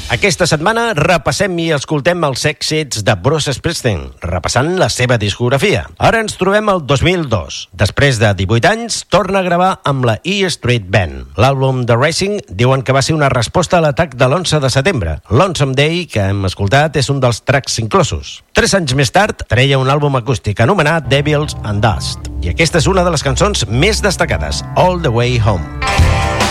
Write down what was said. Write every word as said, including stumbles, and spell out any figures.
Aquesta setmana repassem i escoltem els èxits de Bruce Springsteen, repassant la seva discografia. Ara ens trobem al dos mil dos. Després de divuit anys, torna a gravar amb la E Street Band. L'àlbum The Racing diuen que va ser una resposta a l'atac de l'onze de setembre. Lonesome Day, que hem escoltat, és un dels tracks inclosos. Tres anys més tard, treia un àlbum acústic anomenat Devils and Dust. I aquesta és una de les cançons més destacades, All the Way Home.